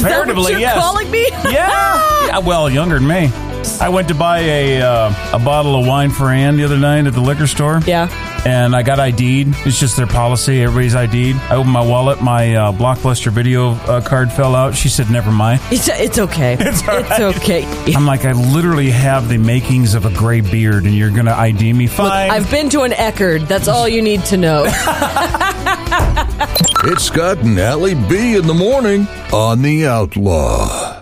Comparatively, is that what you're calling me? Yeah, well, younger than me. I went to buy a bottle of wine for Ann the other night at the liquor store. Yeah. And I got ID'd. It's just their policy. Everybody's ID'd. I opened my wallet. My Blockbuster video card fell out. She said, never mind. It's okay. It's all right. It's okay. I'm like, I literally have the makings of a gray beard, and you're going to ID me? Fine. Look, I've been to an Eckerd. That's all you need to know. It's Scott and Allie B in the morning on The Outlaw.